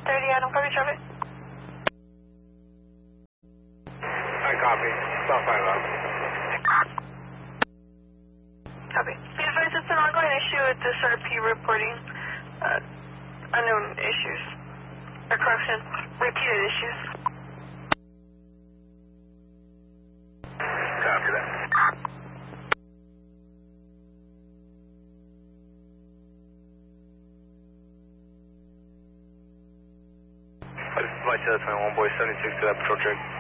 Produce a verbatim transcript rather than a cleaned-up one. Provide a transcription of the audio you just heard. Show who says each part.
Speaker 1: thirty, Adam, copy traffic.
Speaker 2: I copy. Stop five up.
Speaker 1: Copy. Be advised, it's an ongoing issue with this R P reporting uh, unknown issues. Or correction, repeated issues.
Speaker 2: Copy that. This is my twenty-one boy seventy-six to that patrol check.